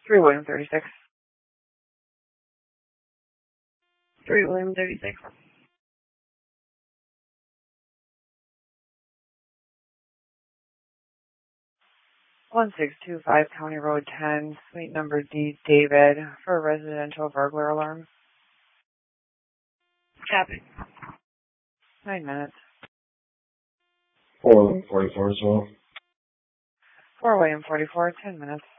3 William 36. 3 William 36. 1625 County Road 10, suite number D, David, for a residential burglar alarm. Copy. 9 minutes. 4 William 44 as well. 4 William 44, 10 minutes.